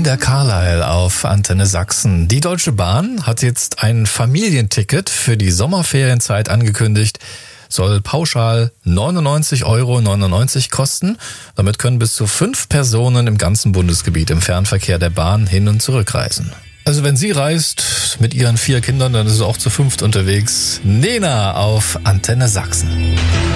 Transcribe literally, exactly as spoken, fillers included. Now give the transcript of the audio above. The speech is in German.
der Carlyle auf Antenne Sachsen. Die Deutsche Bahn hat jetzt ein Familienticket für die Sommerferienzeit angekündigt. Soll pauschal neunundneunzig Euro neunundneunzig kosten. Damit können bis zu fünf Personen im ganzen Bundesgebiet im Fernverkehr der Bahn hin- und zurückreisen. Also wenn sie reist mit ihren vier Kindern, dann ist sie auch zu fünft unterwegs. Nena auf Antenne Sachsen.